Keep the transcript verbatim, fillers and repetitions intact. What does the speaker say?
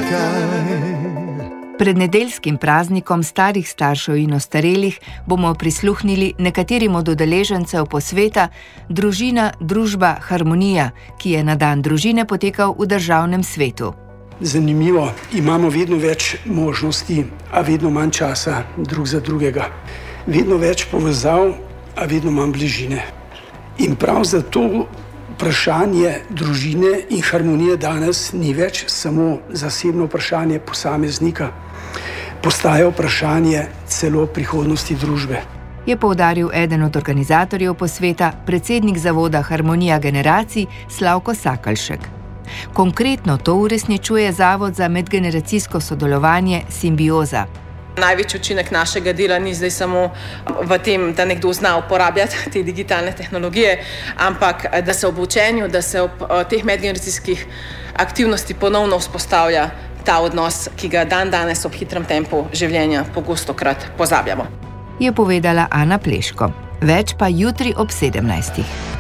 Pred nedeljskim praznikom starih staršev in ostarelih bomo prisluhnili nekaterim od udeležencev posveta Družina, družba, harmonija, ki je na dan družine potekal v Državnem svetu. Zanimivo, imamo vedno več možnosti, a vedno manj časa drug za drugega. Vedno več povezav, a vedno manj bližine. In prav zato vprašanje družine in harmonije danes ni več samo zasebno vprašanje posameznika, postaja vprašanje celo prihodnosti družbe. Je poudaril eden od organizatorjev posveta, predsednik zavoda Harmonija generacij Slavko Sakalšek. Konkretno to uresničuje Zavod za medgeneracijsko sodelovanje Simbioza. Največji učinek našega dela ni zdaj samo v tem, da nekdo zna uporabljati te digitalne tehnologije, ampak da se ob učenju, da se ob teh medgeneracijskih aktivnosti ponovno vzpostavlja ta odnos, ki ga dan danes ob hitrem tempu življenja pogostokrat pozabljamo. Je povedala Ana Pleško. Več pa jutri ob sedemnajstih.